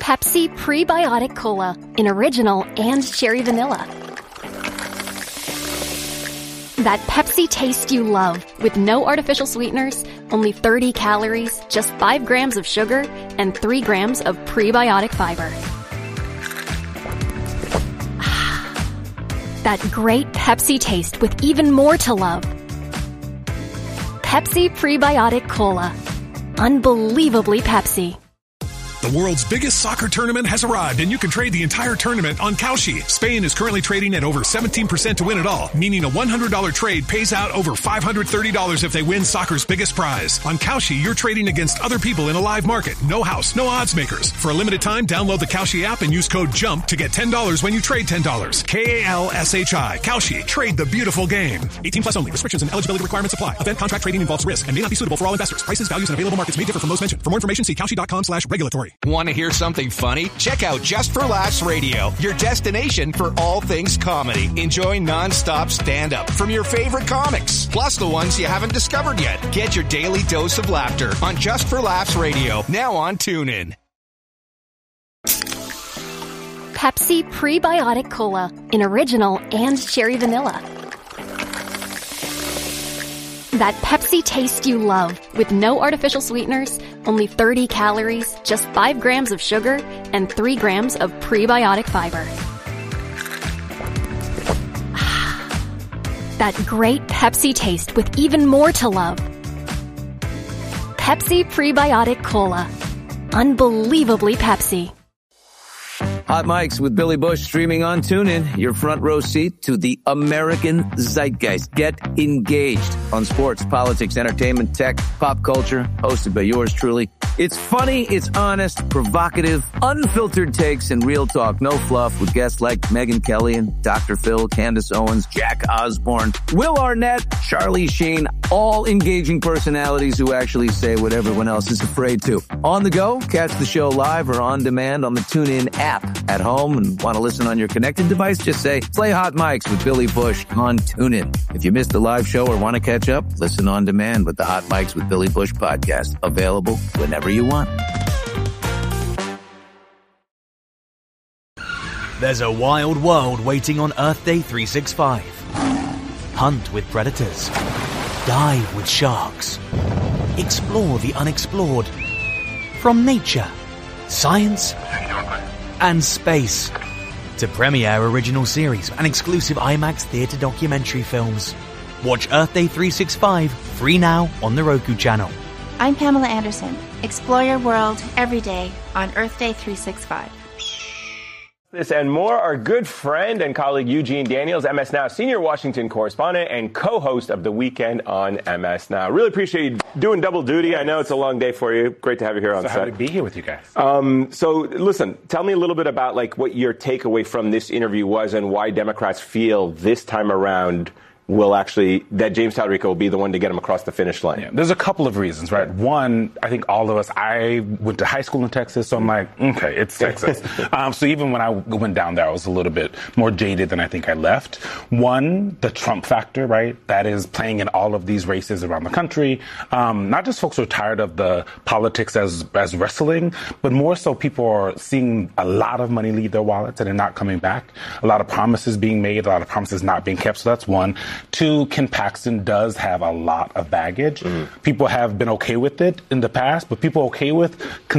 Pepsi Prebiotic Cola in original and cherry vanilla. That Pepsi taste you love with no artificial sweeteners, only 30 calories, just 5 grams of sugar, and 3 grams of prebiotic fiber. That great Pepsi taste with even more to love. Pepsi Prebiotic Cola. Unbelievably Pepsi. The world's biggest soccer tournament has arrived, and you can trade the entire tournament on Kalshi. Spain is currently trading at over 17% to win it all, meaning a $100 trade pays out over $530 if they win soccer's biggest prize. On Kalshi, you're trading against other people in a live market. No house, no odds makers. For a limited time, download the Kalshi app and use code JUMP to get $10 when you trade $10. Kalshi. Kalshi. Trade the beautiful game. 18 plus only. Restrictions and eligibility requirements apply. Event contract trading involves risk and may not be suitable for all investors. Prices, values, and available markets may differ from those mentioned. For more information, see kalshi.com/regulatory. Want to hear something funny? Check out Just for Laughs Radio, your destination for all things comedy. Enjoy non-stop stand-up from your favorite comics, plus the ones you haven't discovered yet. Get your daily dose of laughter on Just for Laughs Radio, now on TuneIn. Pepsi Prebiotic Cola in original and cherry vanilla. That Pepsi taste you love with no artificial sweeteners, only 30 calories, just 5 grams of sugar, and 3 grams of prebiotic fiber. That great Pepsi taste with even more to love. Pepsi Prebiotic Cola. Unbelievably Pepsi. Hot Mics with Billy Bush streaming on TuneIn, your front row seat to the American zeitgeist. Get engaged on sports, politics, entertainment, tech, pop culture, hosted by yours truly. It's funny, it's honest, provocative, unfiltered takes, and real talk. No fluff with guests like Megyn Kelly and Dr. Phil, Candace Owens, Jack Osborne, Will Arnett, Charlie Sheen, all engaging personalities who actually say what everyone else is afraid to. On the go, catch the show live or on demand on the TuneIn app. At home and want to listen on your connected device, just say, play Hot Mics with Billy Bush on TuneIn. If you missed the live show or want to catch up, listen on demand with the Hot Mics with Billy Bush podcast. Available whenever you want. There's a wild world waiting on Earth Day 365. Hunt with predators. Dive with sharks. Explore the unexplored. From nature, science, and space to premiere original series and exclusive IMAX theater documentary films. Watch Earth Day 365 free now on the Roku channel. I'm Pamela Anderson. Explore your world every day on Earth Day 365. This and more, our good friend and colleague Eugene Daniels, MS Now senior Washington correspondent and co-host of The Weekend on MS Now. Really appreciate you doing double duty. I know it's a long day for you. Great to have you here on set. Happy to be here with you guys. So listen, tell me a little bit about like what your takeaway from this interview was and why Democrats feel this time around will actually, that James Talarico will be the one to get him across the finish line. Yeah, there's a couple of reasons, right? One, I think all of us, I went to high school in Texas, so I'm like, okay, it's Texas. So even when I went down there, I was a little bit more jaded than I think I left. One, the Trump factor, right? That is playing in all of these races around the country. Not just folks who are tired of the politics as wrestling, but more so people are seeing a lot of money leave their wallets and they're not coming back. A lot of promises being made, a lot of promises not being kept. So that's one. Two, Ken Paxton does have a lot of baggage. Mm-hmm. People have been okay with it in the past, but people are okay with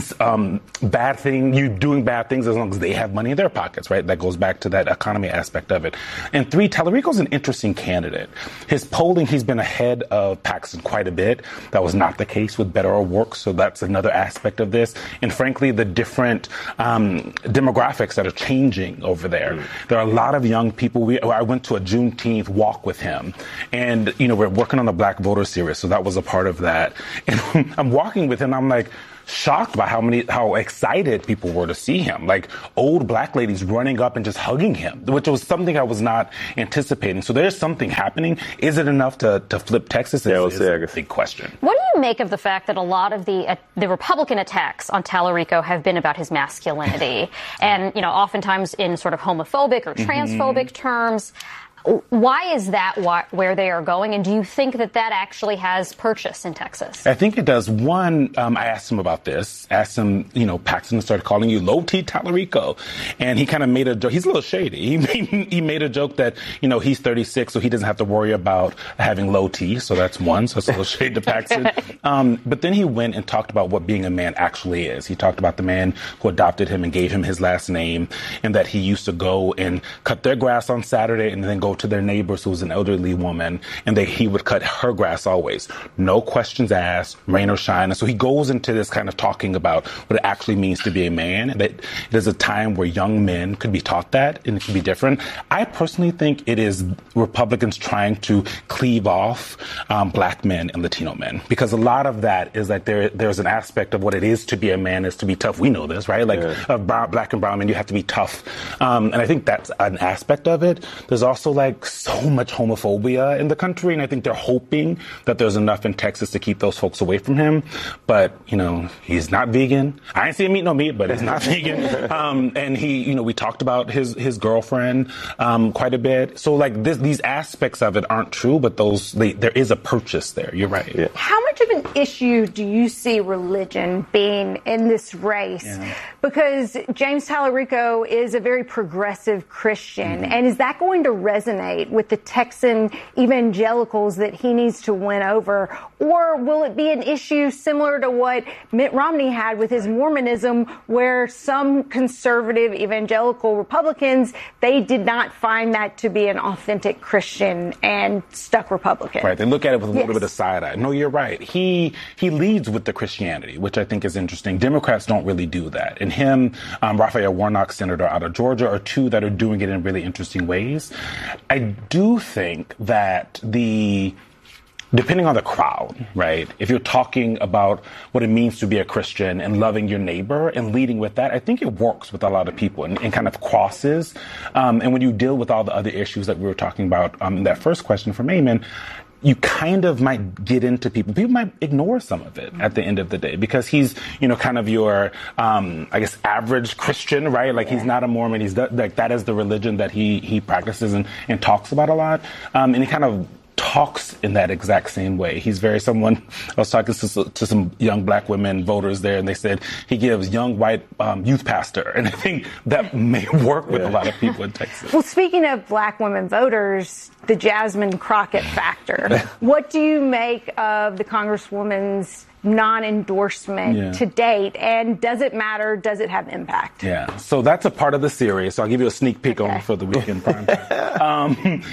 doing bad things as long as they have money in their pockets, right? That goes back to that economy aspect of it. And three, Talarico's an interesting candidate. His polling, he's been ahead of Paxton quite a bit. That was not the case with Beto O'Rourke, so that's another aspect of this. And frankly, the different demographics that are changing over there. Mm-hmm. There are a lot of young people. I went to a Juneteenth walk with him. And, we're working on the Black Voter Series, so that was a part of that. And I'm walking with him, I'm like shocked by how excited people were to see him. Like old black ladies running up and just hugging him, which was something I was not anticipating. So there's something happening. Is it enough to flip Texas? Yeah, we'll see. A big question. What do you make of the fact that a lot of the Republican attacks on Talarico have been about his masculinity and, oftentimes in sort of homophobic or transphobic terms? Why is that where they are going? And do you think that actually has purchase in Texas? I think it does. One, I asked him about this. Asked him, Paxton started calling you Low T Tallarico. And he kind of made a joke. He's a little shady. He made a joke that, he's 36, so he doesn't have to worry about having low T. So that's one. So it's a little shade to Paxton. But then he went and talked about what being a man actually is. He talked about the man who adopted him and gave him his last name, and that he used to go and cut their grass on Saturday and then go to their neighbors who was an elderly woman, and he would cut her grass always. No questions asked, rain or shine. And so he goes into this kind of talking about what it actually means to be a man, that there's a time where young men could be taught that and it could be different. I personally think it is Republicans trying to cleave off black men and Latino men, because a lot of that is like there's an aspect of what it is to be a man is to be tough. We know this, right? Like black and brown men, you have to be tough. And I think that's an aspect of it. There's also like so much homophobia in the country, and I think they're hoping that there's enough in Texas to keep those folks away from him. But, he's not vegan. I ain't seen him eat no meat, but he's not vegan. And he, we talked about his girlfriend quite a bit. So like these aspects of it aren't true, but there is a purchase there. You're right. Yeah. How much of an issue do you see religion being in this race? Yeah. Because James Tallarico is a very progressive Christian. And is that going to resonate with the Texan evangelicals that he needs to win over? Or will it be an issue similar to what Mitt Romney had with his Mormonism, where some conservative evangelical Republicans, they did not find that to be an authentic Christian and stuck Republican? Right. They look at it with a little bit of side eye. No, you're right. He leads with the Christianity, which I think is interesting. Democrats don't really do that. And him, Raphael Warnock, senator out of Georgia, are two that are doing it in really interesting ways. I do think that depending on the crowd, right? If you're talking about what it means to be a Christian and loving your neighbor and leading with that, I think it works with a lot of people and kind of crosses. And when you deal with all the other issues that we were talking about in that first question from Eamon, you kind of might get into people. People might ignore some of it at the end of the day because he's, kind of your, average Christian, right? Like he's not a Mormon. He's like that is the religion that he practices and talks about a lot. And he kind of talks in that exact same way. He's I was talking to some young black women voters there, and they said he gives young white youth pastor. And I think that may work with a lot of people in Texas. Well, speaking of black women voters, the Jasmine Crockett factor, what do you make of the Congresswoman's non-endorsement to date, and does it matter? Does it have impact? Yeah, so that's a part of the series. So I'll give you a sneak peek on for the weekend prime time.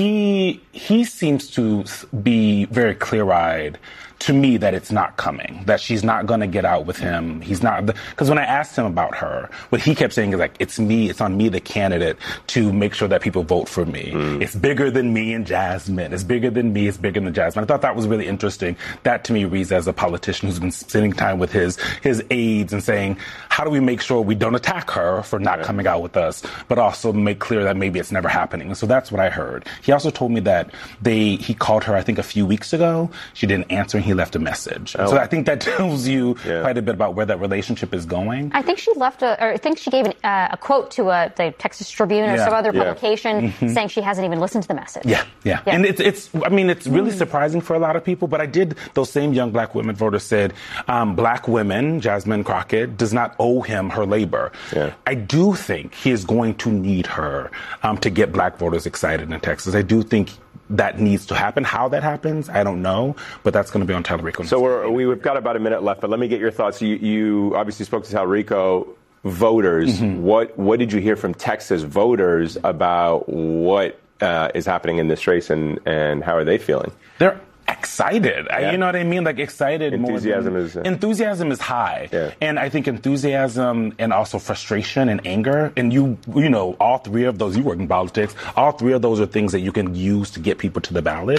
He seems to be very clear-eyed to me that it's not coming, that she's not going to get out with him. He's not, because when I asked him about her, what he kept saying is like, it's on me, the candidate, to make sure that people vote for me. It's bigger than me and Jasmine. It's bigger than me. It's bigger than Jasmine. I thought that was really interesting. That to me reads as a politician who's been spending time with his aides and saying, how do we make sure we don't attack her for not coming out with us, but also make clear that maybe it's never happening. And so that's what I heard. He also told me that he called her, I think, a few weeks ago. She didn't answer. He left a message. So I think that tells you quite a bit about where that relationship is going. I think she gave a quote to the Texas Tribune or some other publication saying she hasn't even listened to the message. Yeah. And it's really surprising for a lot of people, but those same young black women voters said, black women, Jasmine Crockett, does not owe him her labor. I do think he is going to need her to get black voters excited in Texas. I do think that needs to happen. How that happens, I don't know, but that's going to be on Tallarico. So we've got about a minute left, but let me get your thoughts. You obviously spoke to Tallarico voters. What did you hear from Texas voters about what is happening in this race and how are they feeling? They're excited. You know what I mean? Like excited. Enthusiasm is high. And I think enthusiasm and also frustration and anger. And you know, all three of those, you work in politics, all three of those are things that you can use to get people to the ballot.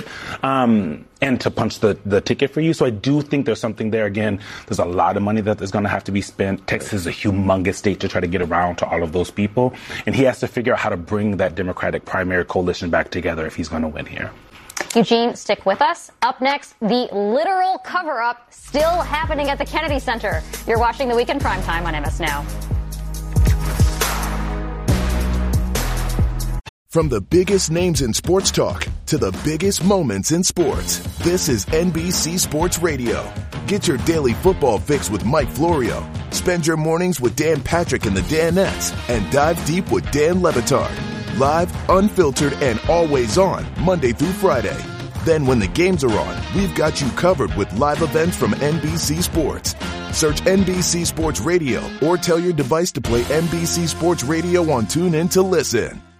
And to punch the ticket for you. So I do think there's something there. Again, there's a lot of money that is going to have to be spent. Texas is a humongous state to try to get around to all of those people. And he has to figure out how to bring that Democratic primary coalition back together if he's going to win here. Eugene, stick with us. Up next, the literal cover-up still happening at the Kennedy Center. You're watching The Weekend Primetime on MS Now. From the biggest names in sports talk to the biggest moments in sports, this is NBC Sports Radio. Get your daily football fix with Mike Florio. Spend your mornings with Dan Patrick and the Danettes, and dive deep with Dan Le Batard. Live, unfiltered, and always on, Monday through Friday. Then when the games are on, we've got you covered with live events from NBC Sports. Search NBC Sports Radio or tell your device to play NBC Sports Radio on TuneIn to listen.